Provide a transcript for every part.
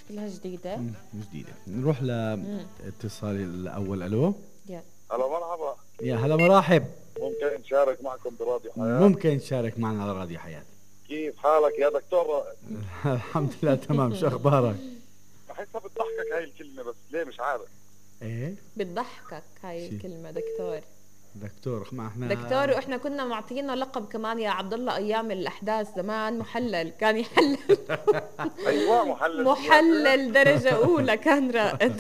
كلها جديدة. جديدة. نروح لاتصال الأول. ألو. يلا. ألو مرحبا. يا هلا مرحب. ممكن نشارك معكم براديو حياة؟ ممكن تشارك معنا على راديو حياة. كيف حالك يا دكتور رائد؟ الحمد لله تمام. شو أخبارك؟ بحسها بتضحكك هاي الكلمة بس ليه مش عارف. إيه؟ بتضحكك هاي الكلمة دكتور. دكتور ما احنا دكتور، واحنا كنا معطينا لقب كمان يا عبد الله ايام الاحداث زمان، محلل كان يحلل. ايوه محلل. محلل درجة اولى كان رائد.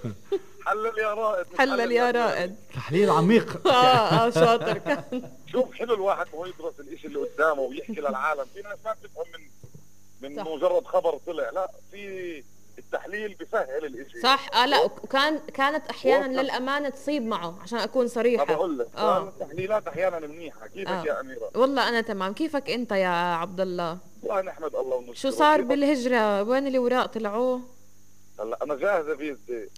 حلل يا رائد. حلل يا رائد. تحليل عميق. شاطر كان. شوف حلو الواحد وهو يدرس الاشي اللي قدامه ويحكي للعالم. في ناس ما بتفهم من مجرد خبر طلع، لا في التحليل بيسهل الاشي. صح. لا كانت احيانا للامانه تصيب معه عشان اكون صريحه. بقول لك التحليلات احيانا منيحه. كيفك يا اميره؟ والله انا تمام. كيفك انت يا عبد الله؟ والله نحمد الله ونشكره. شو صار بالهجره؟ وين الاوراق طلعوه؟ هلا انا جاهزه فيزتي.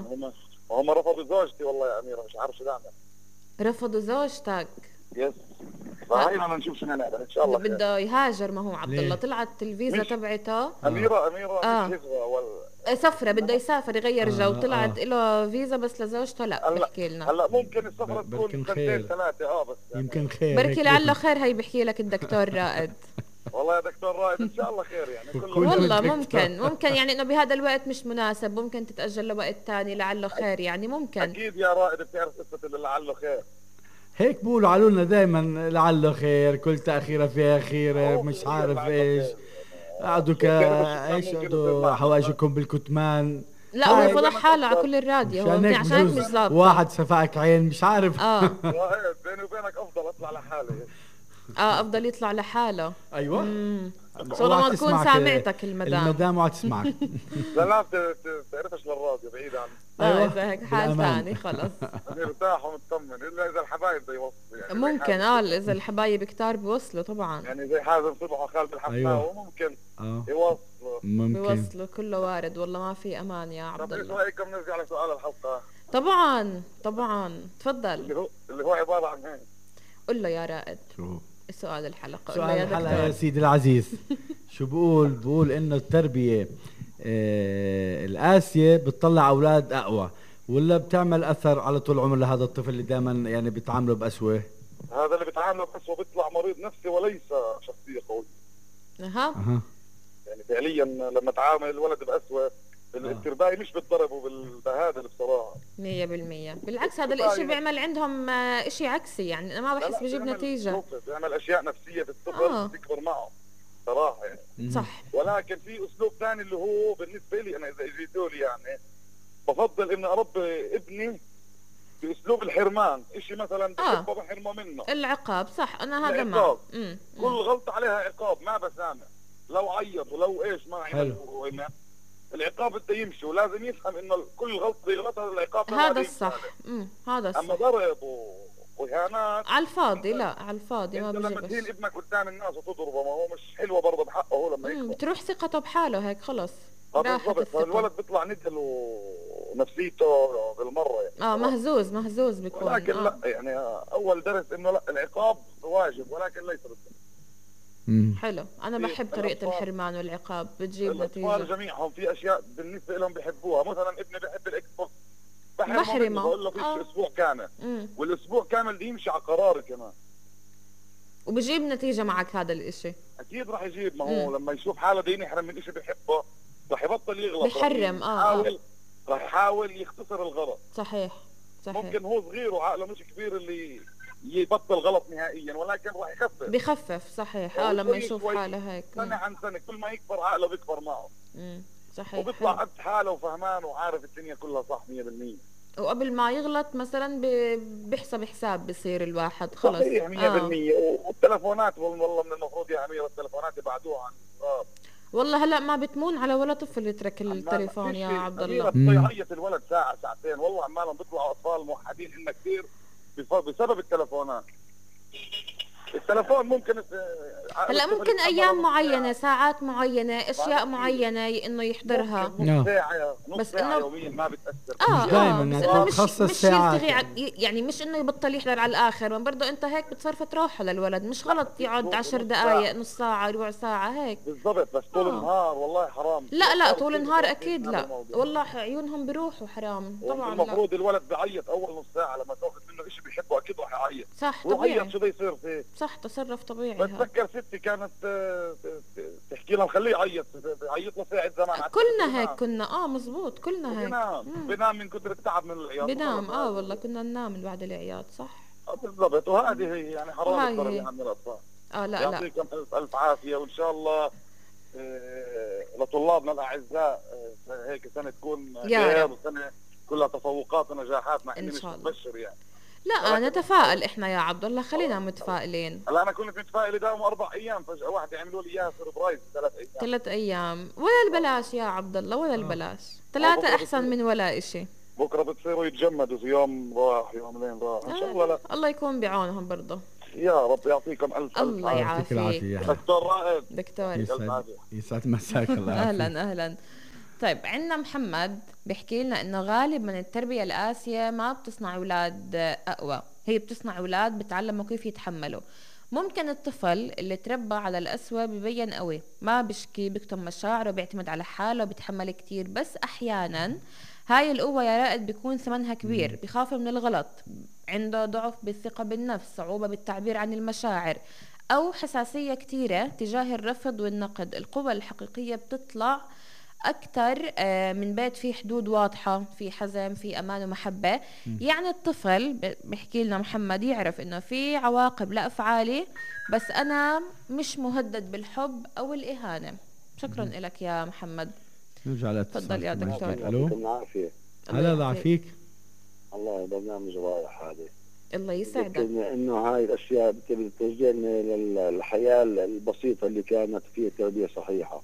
هم رفضوا زوجتي والله يا اميره، مش عارف شو نعمل. رفضوا زوجتك؟ يس. فهينا نشوف شو نعمل ان شاء الله. بده يهاجر. ما هو عبد الله طلعت الفيزا تبعته. اميره مش هجره سفره، بده يسافر يغير جو. طلعت له فيزا بس لزوجته لا. بحكي لنا هلا ممكن السفره تكون سنتين ثلاثه بس يعني. يمكن خير. بركي لعله خير. هي بحكي لك الدكتور رائد. والله يا دكتور رائد ان شاء الله خير يعني. والله ممكن يعني انه بهذا الوقت مش مناسب، ممكن تتاجل لوقت ثاني لعله خير يعني. ممكن اكيد يا رائد بتعرف قصه اللي لعله خير. هيك بقولوا علونا دائما لعله خير، كل تأخيرة فيها خيرة، مش عارف ايش. قعدوا ايش قعدوا حواجكم بالكتمان. لا هو فضح حاله على كل الراديو. هو عشان هيك مش ظابط. واحد سفاك عين مش عارف. بيني وبينك افضل اطلع لحالي. افضل يطلع لحاله. ايوه. شو ما تكون سامعتك المدام وعد تسمعك. لا بتعرفش للراديو بعيد عن. ايوه اذا هيك حال ثاني خلص. مرتاح ومطمن الا اذا الحبايب بده يوصلوا يعني. ممكن اذا الحبايب كتار بيوصلوا طبعا. يعني زي حازم صبح وخالد الحفاوي ممكن يوصلوا. بيوصلوا كله وارد. والله ما في امان يا عبد الله. طب ايش رايكم نرجع لسؤال الحلقه؟ طبعا تفضل. اللي هو عباره عن هيك. قل له يا رائد. شو سؤال الحلقة؟ سؤال الحلقة يا سيدي العزيز. شو بقول انه التربية القاسية بتطلع اولاد اقوى ولا بتعمل اثر على طول عمر لهذا الطفل اللي دائما يعني بيتعامله بقسوة؟ هذا اللي بيتعامله بقسوة بيطلع مريض نفسي وليس شخصية قوية. يعني فعليا لما تعامل الولد بقسوة الترباية مش بتضربوا بالبهادل بصراحة 100%. بالعكس هذا الاشي بيعمل عندهم اشي عكسي يعني. انا ما بحس بجيب نتيجة. بيعمل اشياء نفسية في الطفل بتكبر معه صراحة يعني. صح. ولكن في اسلوب ثاني اللي هو بالنسبة لي انا اذا اجيتوا لي يعني بفضل اني اربي ابني باسلوب الحرمان. اشي مثلا بحبه بحرمه منه. العقاب صح. انا هذا ما كل غلطة عليها عقاب ما بسامح. لو عيط ولو ايش ما عمل العقاب بده يمشي ولازم يفهم انه كل غلطه يغلطها العقاب هذا الصح. هذا الصح. اما ضرب واهانات على الفاضي لا على الفاضي ما بيجيبش. لما تهين ابنك قدام الناس وتضربه ما هو مش حلوه برضه بحقه هو لما يكبر. بتروح ثقته بحاله هيك خلص. بالضبط. فالولد بيطلع ندل ونفسيته بالمره يعني. مهزوز بيكون. ولكن لا يعني اول درس انه لا العقاب واجب ولكن ليس بالضبط. حلو. انا بحب طريقه الحرمان والعقاب بتجيب نتيجه. الاطفال جميعهم في اشياء بالنسبه لهم بيحبوها. مثلا ابني بحب الاكس بوكس بحرمه بقول له فيش اسبوع كامل. والاسبوع كامل دي يمشي على قراري كمان وبجيب نتيجه معك هذا الاشي. اكيد راح يجيب. ما هو لما يشوف حاله دين يحرم من شيء بيحبه راح يبطل يغلط. بيحرم. راح يحاول يختصر الغلط. صحيح. ممكن هو صغير وعقله مش كبير اللي يبطل غلط نهائيا ولكن راح بخفف. صحيح. لما يشوف حاله هيك سنة عن سنة كل ما يكبر عقله بيكبر معه. صحيح. وبيطلع قد حاله وفهمان وعارف الدنيا كلها صح 100%. وقبل ما يغلط مثلا بيحسب حساب بصير الواحد خلص. صحيح 100%. والتلفونات والله من المفروض يا أميرة التلفونات يبعدوها عن الصغار. والله هلا ما بتمون على ولا طفل يترك التليفون يا عبد الله. ضيعية الولد ساعة ساعتين والله عمالهم بيطلعوا أطفال موحدين إن كثير بسبب التلفونات. التلفون ممكن هلا ممكن ايام معينه، ساعات معينه، اشياء معينه انه يحضرها، نص ساعة بس ساعة إنه يوميا ما بتأثر. مش دايماً، بس يعني انه تخصص مش ساعات يلتغي يعني. يعني مش انه يبطل يحضر على الاخر، ما برضه انت هيك بتصرف روحه للولد، مش غلط يقعد 10 نص دقائق، ساعة نص ساعه، ربع ساعه هيك. بالضبط، بس طول النهار والله حرام. لا طول النهار متوقفين اكيد هذا لا، الموضوع. والله عيونهم بيروحوا حرام طبعا. لا والمفروض الولد بيعيط اول نص ساعة لما تاخذ منه شيء بيحبه اكيد راح يعيط. صح ويعيط طبيعي، شو بده يصير فيه. صح تصرف طبيعي هذا. بتذكر ستي كانت تحكي لها خليه يعيط، يعيط له ساعة زمان على كلنا هيك بينام. كنا، مزبوط كلنا هيك. بينام من كثر التعب من العياط. بنام والله كنا ننام من بعد العياط، صح. بالضبط، وهذه هي يعني حرام وهاي الضرر هي. اللي عند الاطفال. لا يعطيكم الف عافية، وان شاء الله لطلابنا الاعزاء هيك سنة تكون يا خير، رب. وسنة كلها تفوقات ونجاحات، مع اني إن مش شاء الله. متبشر يعني. لا نتفائل احنا يا عبد الله، خلينا متفائلين. هلا انا كنت متفائل داوم 4 ايام، فجأة واحد يعملوا لي اياها سربرايز 3 ايام. 3 ايام ولا البلاش يا عبد الله، ولا البلاش، 3 احسن من ولا اشي. بكره بتصيروا يتجمدوا في يوم راح يومين راح ان شاء الله. لا الله يكون بعونهم برضه. يا رب يعطيكم الف الله عافية. يعطيك يعافيك العافية. دكتور رائد. دكتور. يسعد مساك الله يعافيك. اهلا. طيب عندنا محمد بيحكي لنا انه غالب من التربية القاسية ما بتصنع اولاد اقوى، هي بتصنع اولاد بتعلموا كيف يتحملوا. ممكن الطفل اللي تربى على القسوة ببين قوي، ما بشكي، بيكتم مشاعره، بيعتمد على حاله، بيتحمل كتير، بس احيانا هاي القوة يا رائد بيكون ثمنها كبير، بيخاف من الغلط، عنده ضعف بالثقة بالنفس، صعوبة بالتعبير عن المشاعر، أو حساسية كتيرة تجاه الرفض والنقد. القوة الحقيقية بتطلع أكتر من بيت فيه حدود واضحة، في حزم، في أمان ومحبة. يعني الطفل بيحكي لنا محمد يعرف إنه في عواقب لأفعالي، بس أنا مش مهدد بالحب أو الإهانة. شكرا لك يا محمد. نرجع تفضل يا دكتور. الو العافية. هلا يعافيك. الله برنامج رائع هذا. الله يسعدك. انه هاي الاشياء بتوجهنا للحياة البسيطة اللي كانت فيها تربية صحيحة.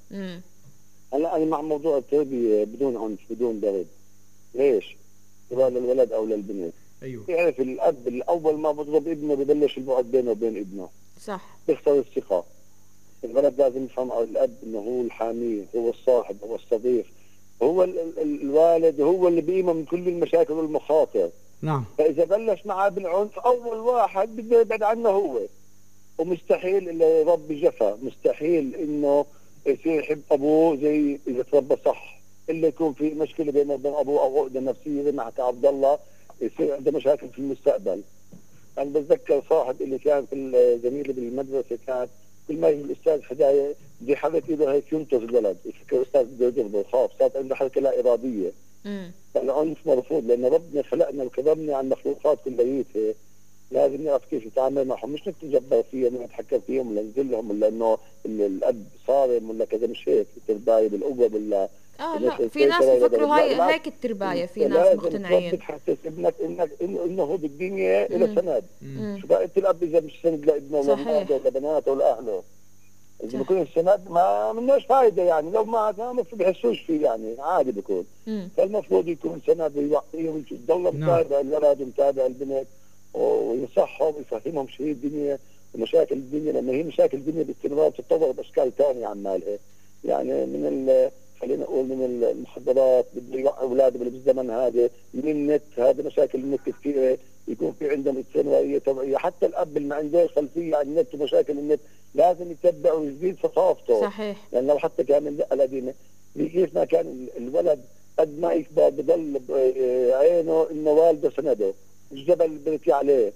هلا انا مع موضوع التربية بدون عنف بدون ضرب. ليش؟ سواء للولد او للبنت. ايوه. يعرف الاب الاول ما بضرب ابنه ببلش البعد بينه وبين ابنه. صح. بيخسر الثقة. الولد لازم يفهم الاب انه هو الحامي، هو الصاحب، هو الصديق، هو الوالد، هو اللي بيقيمه من كل المشاكل والمخاطر. نعم. فاذا بلش معاه بالعنف اول واحد بده يبعد عنه هو. ومستحيل الا يربي جفا، مستحيل انه يصير يحب ابوه زي اذا تربى صح، الا يكون في مشكله بينه وبين ابوه او عقده نفسيه زي ما حكى عبد الله، يصير عنده مشاكل في المستقبل. انا بتذكر صاحب اللي كان في زميلي بالمدرسه، كان كل ما يجي الاستاذ حدايه بده يحرك ايده هيك ينتظر الولد، يفكر الاستاذ بده يضربه، خاف، صارت عنده حركه لا اراديه. فالعنف مرفوض، لان ربنا خلقنا وكرمنا عن مخلوقات كلياتها، لازم نعرف كيف نتعامل معهم، مش نتجبر فيهم ونتحكم فيهم ولا نذلهم، ولا انه الاب صارم ولا كذا، مش هيك التربايه بالقوه ولا لا في ناس بفكروا هيك التربايه، في ناس مقتنعين. لازم تحسس ابنك انه هو بالدنيا له سند. شو بقى انت الاب اذا مش سند لابنه ولا ولا بناته ولا اهله، اذا بكون السند ما منوش فايده، يعني لو ما بحسوش فيه يعني عادي بكون. فالمفروض يكون سند ويوعيهم، يضل متابع الولد ومتابع البنت وينصحهم ويفهمهم شو هي الدنيا ومشاكل الدنيا، لان هي مشاكل الدنيا باستمرار بتتطور باشكال ثانيه عمالها، يعني من خلينا نقول من المخدرات بده يوعي اولادهم اللي بالزمن هذا، من النت، هذا مشاكل النت كثيره، يكون في عندهم استمراريه توعيه، حتى الاب اللي ما عنده خلفيه عن النت ومشاكل النت لازم يتبع ويزيد ثقافته. صحيح. لان لو حتى كان من دقه قديمه كيف ما كان الولد قد ما يكبر بضل عينه انه والده سنده، الجبل اللي بنحكي عليه.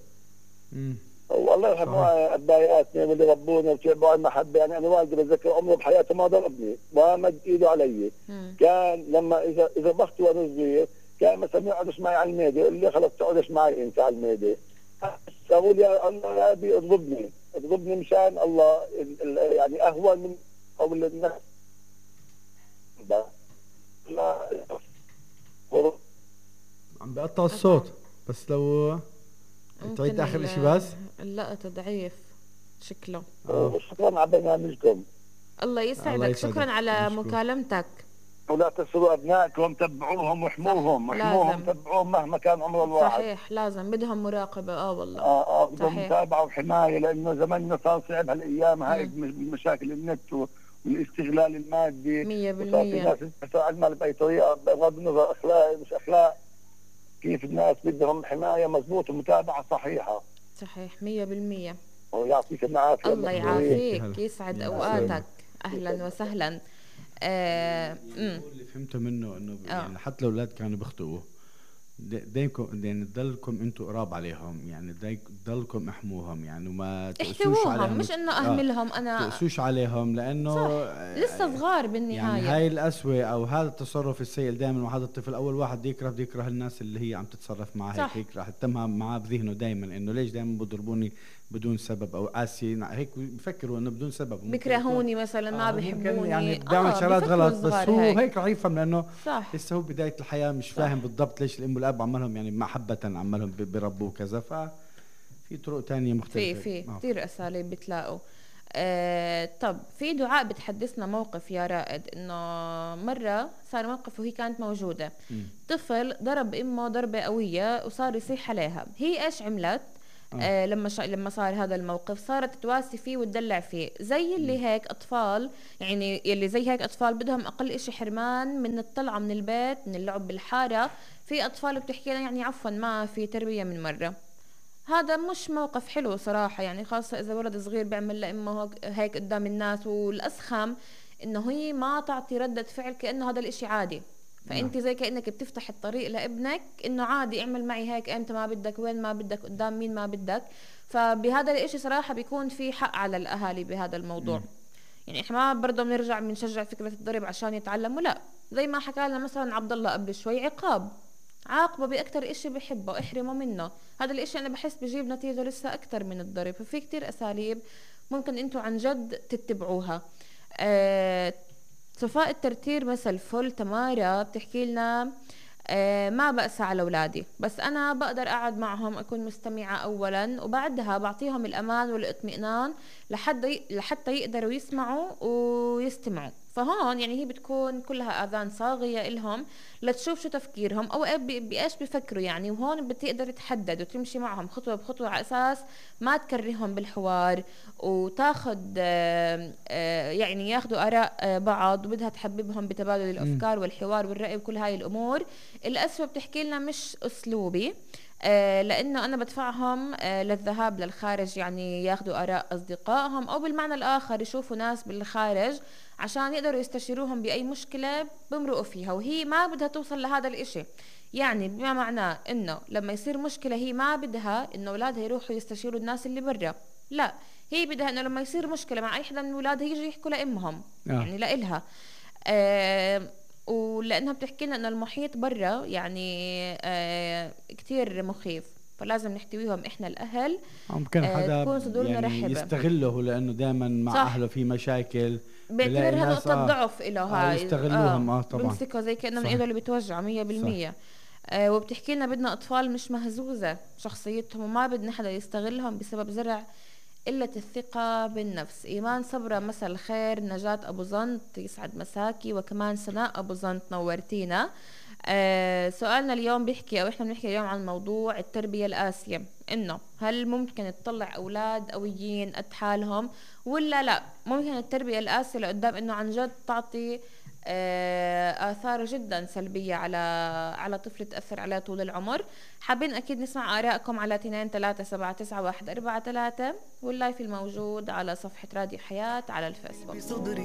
والله يرحمه اباياتنا واللي ربونا وتعبوا عن محبه، يعني انا والدي بتذكر عمره بحياته ما ضربني ومد ايده علي. كان لما اذا بخت وانا صغير كان مثلا يقعدش معي على الميدة، يقول لي خلص تقعدش معي انت على الميدة، اقول يا الله يا ابي اضربني مشان الله، يعني اهون من او الناس. عم بقطع الصوت، بس لو تعيد اخر اشي بس. اللقطة ضعيف شكله. شكرا على برنامجكم. الله يسعدك. شكرا على مكالمتك. ولا تسروا ابنائكم، تبعوهم واحموهم، واحموهم تبعوهم مهما كان عمر الواحد. صحيح، لازم بدهم مراقبه. والله بدهم متابعه وحمايه، لانه زماننا صار صعب هالايام هاي بمشاكل النت والاستغلال المادي. 100%. وصار في ناس تدفع المال باي طريقه بغض النظر اخلاق مش اخلاق. كيف الناس بدهم حمايه مضبوطه ومتابعه صحيحه. صحيح 100%. ويعطيك العافيه. الله يعافيك، يسعد اوقاتك. اهلا وسهلا. اللي فهمته منه انه يعني حتى الاولاد كانوا بيخطئوا، دايمكم يعني تضلكم انتم قراب عليهم، يعني تضلكم احموهم، يعني وما تقسوش عليهم، مش انه اهملهم. انا تقسوش عليهم لانه لسه صغار بالنهايه. يعني هاي القسوه او هذا التصرف السيء دائما، وهذا الطفل اول واحد يكره الناس اللي هي عم تتصرف معه هيك راح يتمها معاه بذهنه دائما انه ليش دائما بضربوني بدون سبب او قاسي هيك بفكروا انه بدون سبب، بكرهوني مثلا، ما بحبوني، يعني بيعمل شغلات غلط، بس هو هيك راح يفهم لانه لسه هو بدايه الحياه مش فاهم بالضبط ليش الام والاب عملهم، يعني محبه عملهم بربوه كذا. ففي طرق تانية مختلفه، في كثير اساليب بتلاقوا. طب في دعاء بتحدثنا موقف يا رائد، انه مره صار موقف وهي كانت موجوده. طفل ضرب امه ضربه قويه وصار يصيح عليها. هي ايش عملت؟ لما صار هذا الموقف صارت تواسي فيه وتدلع فيه، زي اللي هيك اطفال، يعني يلي زي هيك اطفال بدهم اقل اشي حرمان من الطلعه من البيت، من اللعب بالحاره. في اطفال بتحكي لنا يعني عفوا ما في تربيه من مره. هذا مش موقف حلو صراحه، يعني خاصه اذا ولد صغير بيعمل لامه هيك قدام الناس. والاسخم انه هي ما تعطي ردة فعل كانه هذا الاشي عادي. فانت زي كانك بتفتح الطريق لابنك انه عادي اعمل معي هيك امتى ما بدك، وين ما بدك، قدام مين ما بدك. فبهذا الاشي صراحه بيكون في حق على الاهالي بهذا الموضوع. يعني احنا ما برضه بنرجع بنشجع فكره الضرب عشان يتعلموا، لا. زي ما حكى لنا مثلا عبد الله قبل شوي، عاقبه باكثر اشي بحبه، احرمه منه. هذا الاشي انا بحس بجيب نتيجه لسه اكثر من الضرب. ففي كتير اساليب ممكن انتم عن جد تتبعوها. صفاء الترتير مثل فل تمارا بتحكي لنا ما بأس على أولادي، بس أنا بقدر أقعد معهم أكون مستمعة أولا، وبعدها بعطيهم الأمان والاطمئنان لحتى يقدروا يسمعوا ويستمعوا. فهون يعني هي بتكون كلها آذان صاغية إلهم لتشوف شو تفكيرهم أو بإيش بفكروا يعني. وهون بتقدر تحدد وتمشي معهم خطوة بخطوة على أساس ما تكرههم بالحوار، وتاخد يعني ياخدوا آراء بعض، وبدها تحببهم بتبادل الأفكار والحوار والرأي وكل هاي الأمور. الأسوأ بتحكي لنا مش أسلوبي، لأنه أنا بدفعهم للذهاب للخارج، يعني ياخدوا آراء أصدقائهم، أو بالمعنى الآخر يشوفوا ناس بالخارج عشان يقدروا يستشيروهم بأي مشكلة بمرقوا فيها، وهي ما بدها توصل لهذا الإشي. يعني بما معناه إنه لما يصير مشكلة هي ما بدها إنه أولادها يروحوا يستشيروا الناس اللي برا، لا، هي بدها إنه لما يصير مشكلة مع أي حدا من أولادها يجي يحكوا لأمهم، يعني لإلها. ولأنها بتحكي لنا إنه المحيط برا يعني كتير مخيف، فلازم نحتويهم إحنا الأهل. ممكن حدا تكون صدورنا يعني رحبة يستغله، لأنه دائما مع أهله في مشاكل، بيعتبرها نقطة ضعف إله هاي، يستغلوهم. طبعا بمسكه زي كأنه من إيده اللي بتوجعه 100%. وبتحكي لنا بدنا أطفال مش مهزوزة شخصيتهم، وما بدنا حدا يستغلهم بسبب زرع قلة الثقة بالنفس. إيمان صبرة مساء الخير. نجاة أبو زنط يسعد مساكي، وكمان سناء أبو زنط نورتينا. سؤالنا اليوم بيحكي، أو إحنا بنحكي اليوم عن موضوع التربية القاسية، إنه هل ممكن تطلع أولاد قويين قد حالهم ولا لا؟ ممكن التربية القاسية لقدام إنه عن جد تعطي آثار جدا سلبية على طفل تأثر عليه طول العمر. حابين أكيد نسمع آرائكم على 2379143، واللايف الموجود على صفحة راديو حياة على الفيسبوك.